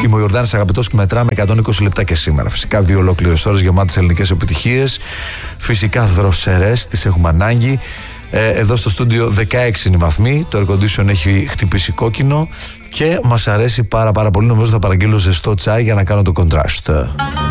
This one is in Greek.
Είμαι ο Ιορδάνης Αγαπητός και μετράμε 120 λεπτά και σήμερα. Φυσικά 2 ολόκληρες ώρες γεμάτες ελληνικές επιτυχίες. Φυσικά δροσερές, τις έχουμε ανάγκη. Εδώ στο στούντιο 16 είναι οι βαθμοί. Το air condition έχει χτυπήσει κόκκινο και μας αρέσει πάρα πολύ. Νομίζω θα παραγγείλω ζεστό τσάι για να κάνω το contrast.